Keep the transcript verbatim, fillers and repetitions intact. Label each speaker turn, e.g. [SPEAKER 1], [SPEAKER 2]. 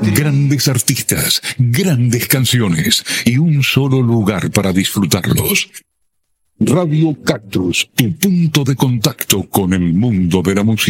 [SPEAKER 1] Grandes artistas, grandes canciones y un solo lugar para disfrutarlos. Radio Cactus, tu punto de contacto con el mundo de la música.